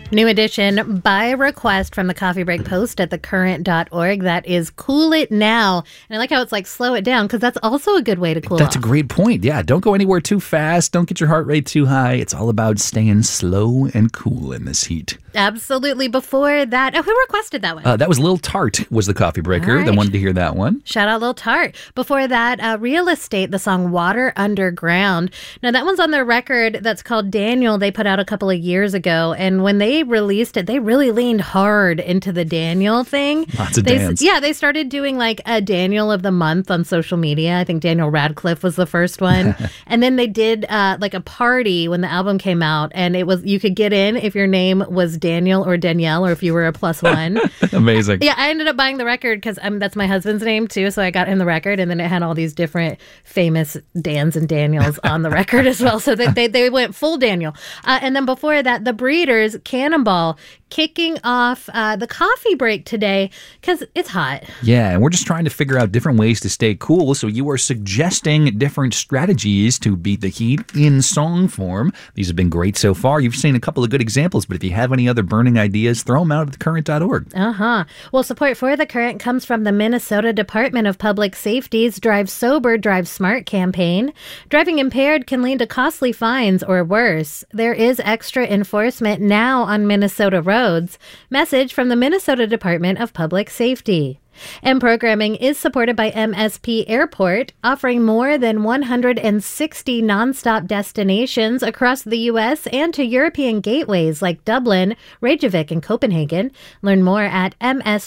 New edition by request from the Coffee Break Post at thecurrent.org. That is Cool It Now. And I like how it's like slow it down because that's also a good way to cool That's off. a great point. Yeah, don't go anywhere too fast. Don't get your heart rate too high. It's all about staying slow and cool in this heat. Absolutely. Before that, who requested that one? That was Lil Tart was the coffee breaker. All right. That wanted to hear that one. Shout out Lil Tart. Before that, Real Estate, the song Water Underground. Now, that one's on their record that's called Daniel. They put out a couple of years ago. And when they released it, they really leaned hard into the Daniel thing. Lots of dance. Yeah, they started doing like a Daniel of the month on social media. I think Daniel Radcliffe was the first one. And then they did like a party when the album came out. And it was, you could get in if your name was Daniel or Danielle, or if you were a +1. Amazing. Yeah, I ended up buying the record because that's my husband's name too. So I got him the record, and then it had all these different famous Dans and Daniels on the record as well. So they went full Daniel. And then before that, The Breeders, Cannonball, kicking off the coffee break today because it's hot. Yeah, and we're just trying to figure out different ways to stay cool. So you are suggesting different strategies to beat the heat in song form. These have been great so far. You've seen a couple of good examples, but if you have any other burning ideas, throw them out at thecurrent.org. Well, support for The Current comes from the Minnesota Department of Public Safety's Drive Sober, Drive Smart campaign. Driving impaired can lead to costly fines or worse. There is extra enforcement now on Minnesota roads. Message from the Minnesota Department of Public Safety. And programming is supported by MSP Airport, offering more than 160 nonstop destinations across the U.S. and to European gateways like Dublin, Reykjavik, and Copenhagen. Learn more at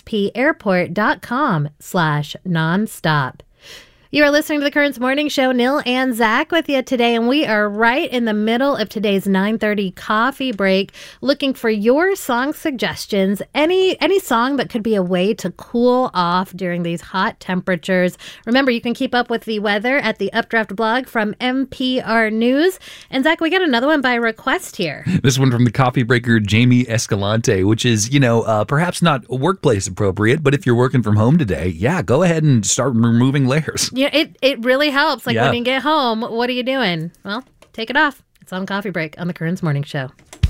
mspairport.com/nonstop. You are listening to The Current's Morning Show. Nil and Zach with you today, and we are right in the middle of today's 9:30 coffee break, looking for your song suggestions. Any song that could be a way to cool off during these hot temperatures. Remember, you can keep up with the weather at the Updraft blog from NPR News. And Zach, we got another one by request here. This one from the coffee breaker, Jamie Escalante, which is, perhaps not workplace appropriate, but if you're working from home today, yeah, go ahead and start removing layers. Yeah, it really helps. Like when you get home, what are you doing? Well, take it off. It's on Coffee Break on the Current's Morning Show.